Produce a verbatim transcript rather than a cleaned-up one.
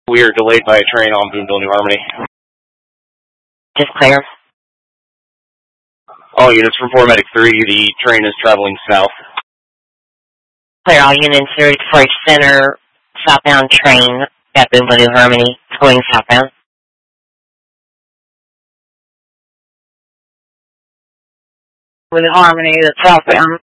We are delayed by a train on Boonville, New Harmony. Just clear. All units from four Medic three, the train is traveling south. Clear all units, zero to four H Center, southbound train at Boonville, New Harmony, going southbound. With Harmony, that's southbound.